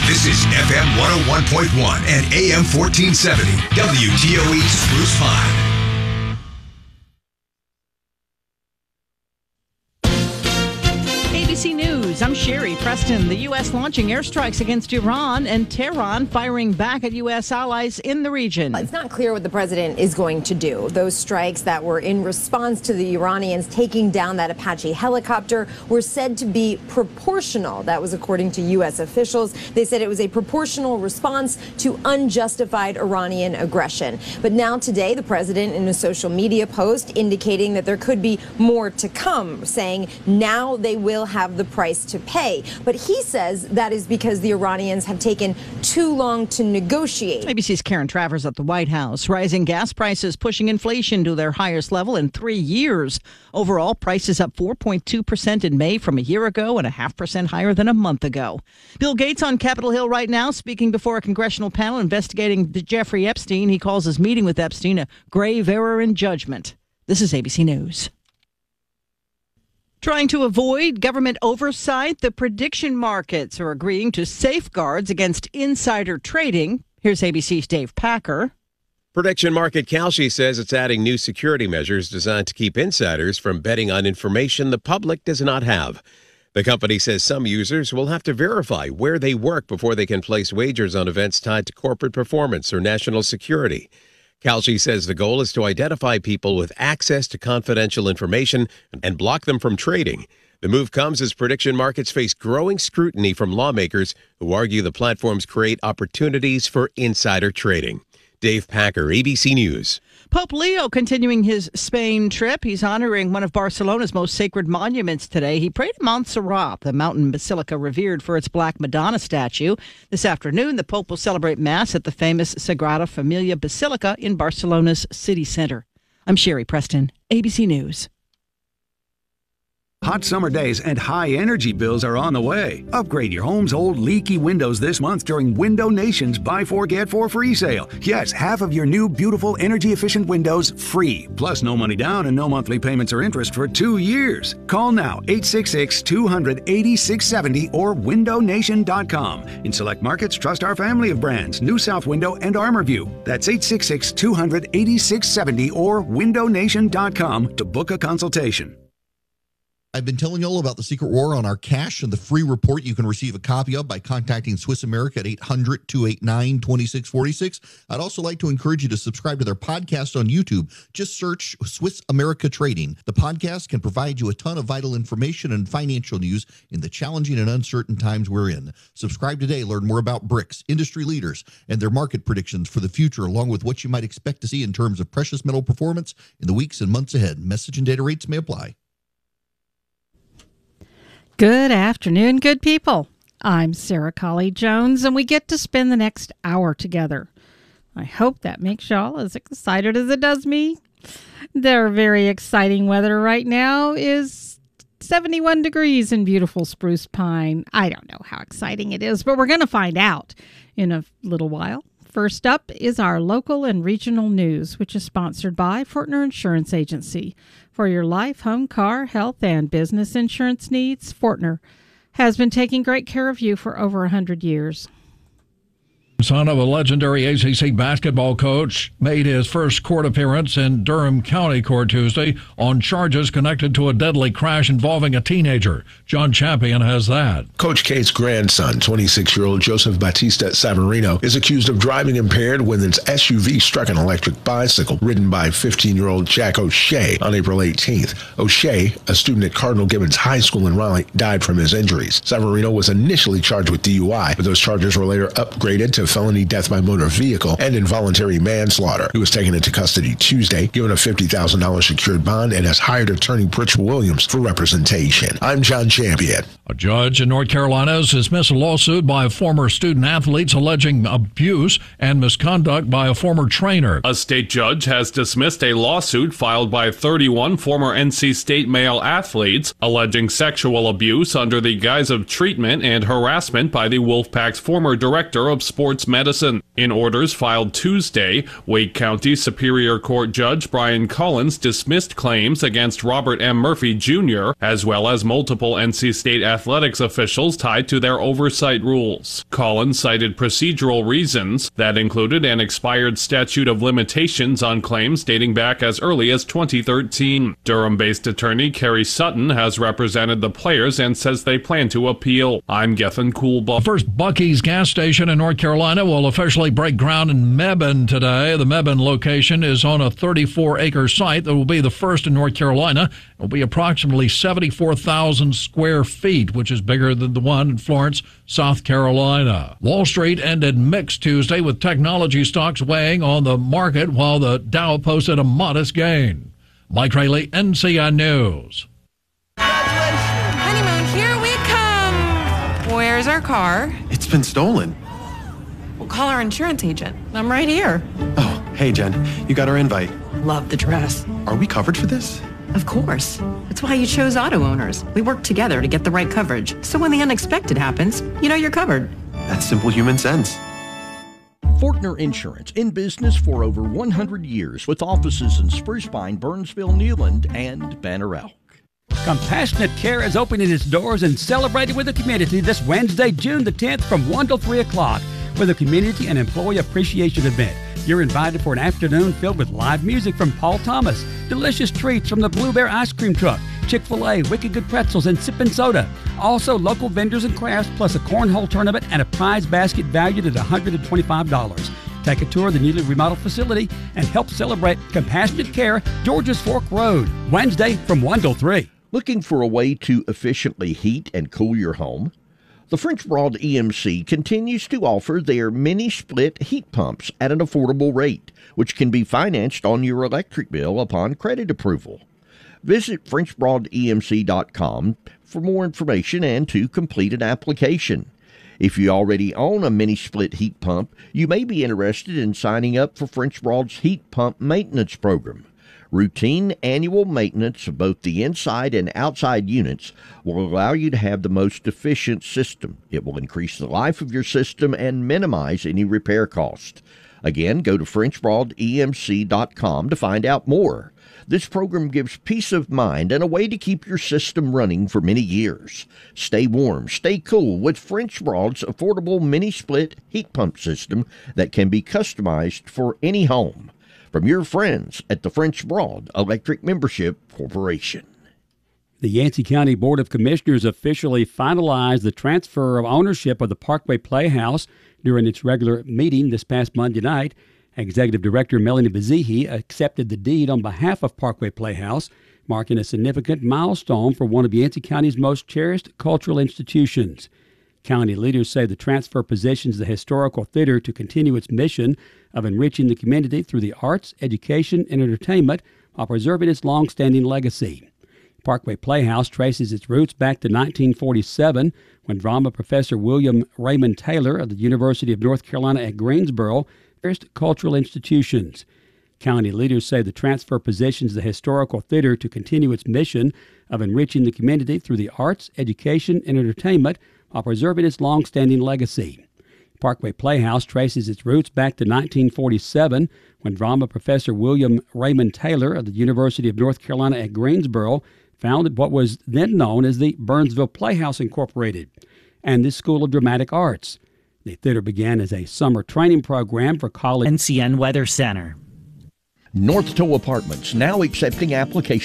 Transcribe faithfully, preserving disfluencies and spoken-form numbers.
This is F M one oh one point one and A M fourteen seventy, W T O E Spruce Pine. A B C News, I'm Sherry Preston. The U S launching airstrikes against Iran and Tehran firing back at U S allies in the region. It's not clear what the president is going to do. Those strikes that were in response to the Iranians taking down that Apache helicopter were said to be proportional. That was according to U S officials. They said it was a proportional response to unjustified Iranian aggression. But now today, the president in a social media post indicating that there could be more to come, saying now they will have the price to pay. But he says that is because the Iranians have taken too long to negotiate. A B C's Karen Travers at the White House. Rising gas prices pushing inflation to their highest level in three years. Overall, prices up four point two percent in May from a year ago and a half percent higher than a month ago. Bill Gates on Capitol Hill right now speaking before a congressional panel investigating Jeffrey Epstein. He calls his meeting with Epstein a grave error in judgment. This is A B C News. Trying to avoid government oversight, the prediction markets are agreeing to safeguards against insider trading. Here's A B C's Dave Packer. Prediction market Kalshi says it's adding new security measures designed to keep insiders from betting on information the public does not have. The company says some users will have to verify where they work before they can place wagers on events tied to corporate performance or national security. Kalshi says the goal is to identify people with access to confidential information and block them from trading. The move comes as prediction markets face growing scrutiny from lawmakers who argue the platforms create opportunities for insider trading. Dave Packer, A B C News. Pope Leo continuing his Spain trip. He's honoring one of Barcelona's most sacred monuments today. He prayed at Montserrat, the mountain basilica revered for its Black Madonna statue. This afternoon, the Pope will celebrate Mass at the famous Sagrada Familia Basilica in Barcelona's city center. I'm Sherry Preston, A B C News. Hot summer days and high energy bills are on the way. Upgrade your home's old leaky windows this month during Window Nation's Buy Four Get Four free sale. Yes, half of your new beautiful energy efficient windows free. Plus no money down and no monthly payments or interest for two years. Call now eight six six, two hundred, eighty-six seventy or window nation dot com. In select markets, trust our family of brands, New South Window and Armorview. That's eight six six, two hundred, eighty-six seventy or window nation dot com to book a consultation. I've been telling you all about the Secret War on our cash and the free report you can receive a copy of by contacting Swiss America at eight hundred, two eight nine, two six four six. I'd also like to encourage you to subscribe to their podcast on YouTube. Just search Swiss America Trading. The podcast can provide you a ton of vital information and financial news in the challenging and uncertain times we're in. Subscribe today. Learn more about B R I C S, industry leaders, and their market predictions for the future, along with what you might expect to see in terms of precious metal performance in the weeks and months ahead. Message and data rates may apply. Good afternoon, good people. I'm Sarah Colley Jones, and we get to spend the next hour together. I hope that makes y'all as excited as it does me. Their very exciting weather right now is seventy-one degrees in beautiful Spruce Pine. I don't know how exciting it is, but we're going to find out in a little while. First up is our local and regional news, which is sponsored by Fortner Insurance Agency. For your life, home, car, health, and business insurance needs, Fortner has been taking great care of you for over one hundred years. Son of a legendary A C C basketball coach, made his first court appearance in Durham County Court Tuesday on charges connected to a deadly crash involving a teenager. John Champion has that. Coach K's grandson, twenty-six-year-old Joseph Batista Savarino, is accused of driving impaired when his S U V struck an electric bicycle ridden by fifteen-year-old Jack O'Shea on April eighteenth. O'Shea, a student at Cardinal Gibbons High School in Raleigh, died from his injuries. Savarino was initially charged with D U I, but those charges were later upgraded to felony death by motor vehicle and involuntary manslaughter. He was taken into custody Tuesday, given a fifty thousand dollars secured bond, and has hired attorney Pritch Williams for representation. I'm John Champion. A judge in North Carolina has dismissed a lawsuit by former student athletes alleging abuse and misconduct by a former trainer. A state judge has dismissed a lawsuit filed by thirty-one former N C State male athletes alleging sexual abuse under the guise of treatment and harassment by the Wolfpack's former director of sports sports medicine. In orders filed Tuesday, Wake County Superior Court Judge Brian Collins dismissed claims against Robert M. Murphy Junior, as well as multiple N C State athletics officials tied to their oversight rules. Collins cited procedural reasons that included an expired statute of limitations on claims dating back as early as twenty thirteen. Durham-based attorney Kerry Sutton has represented the players and says they plan to appeal. I'm Gethin Coolbaugh. The first Buc-ee's gas station in North Carolina will officially break ground in Mebane today. The Mebane location is on a thirty-four acre site that will be the first in North Carolina. It will be approximately seventy-four thousand square feet, which is bigger than the one in Florence, South Carolina. Wall Street ended mixed Tuesday with technology stocks weighing on the market while the Dow posted a modest gain. Mike Rayleigh, N C N News. Honeymoon, here we come. Where's our car? It's been stolen. We'll call our insurance agent. I'm right here. Oh, hey, Jen. You got our invite. Love the dress. Are we covered for this? Of course. That's why you chose Auto Owners. We work together to get the right coverage. So when the unexpected happens, you know you're covered. That's simple human sense. Fortner Insurance, in business for over one hundred years with offices in Spruce Pine, Burnsville, Newland, and Banner Elk. Compassionate Care is opening its doors and celebrating with the community this Wednesday, June the tenth from one till three o'clock with a community and employee appreciation event. You're invited for an afternoon filled with live music from Paul Thomas, delicious treats from the Blue Bear Ice Cream Truck, Chick-fil-A, Wicked Good Pretzels, and Sippin' Soda. Also, local vendors and crafts, plus a cornhole tournament and a prize basket valued at one hundred twenty-five dollars. Take a tour of the newly remodeled facility and help celebrate Compassionate Care, Georges Fork Road, Wednesday from one till three. Looking for a way to efficiently heat and cool your home? The French Broad E M C continues to offer their mini-split heat pumps at an affordable rate, which can be financed on your electric bill upon credit approval. Visit French Broad E M C dot com for more information and to complete an application. If you already own a mini-split heat pump, you may be interested in signing up for French Broad's heat pump maintenance program. Routine annual maintenance of both the inside and outside units will allow you to have the most efficient system. It will increase the life of your system and minimize any repair cost. Again, go to French Broad E M C dot com to find out more. This program gives peace of mind and a way to keep your system running for many years. Stay warm, stay cool with French Broad's affordable mini-split heat pump system that can be customized for any home. From your friends at the French Broad Electric Membership Corporation. The Yancey County Board of Commissioners officially finalized the transfer of ownership of the Parkway Playhouse during its regular meeting this past Monday night. Executive Director Melanie Bazihi accepted the deed on behalf of Parkway Playhouse, marking a significant milestone for one of Yancey County's most cherished cultural institutions. County leaders say the transfer positions the historical theater to continue its mission of enriching the community through the arts, education, and entertainment while preserving its long-standing legacy. Parkway Playhouse traces its roots back to nineteen forty-seven, when drama professor William Raymond Taylor of the University of North Carolina at Greensboro first cultural institutions. County leaders say the transfer positions the historical theater to continue its mission of enriching the community through the arts, education, and entertainment while preserving its long-standing legacy. Parkway Playhouse traces its roots back to nineteen forty-seven, when drama professor William Raymond Taylor of the University of North Carolina at Greensboro founded what was then known as the Burnsville Playhouse Incorporated and the School of Dramatic Arts. The theater began as a summer training program for college. N C N Weather Center. North Toe Apartments now accepting applications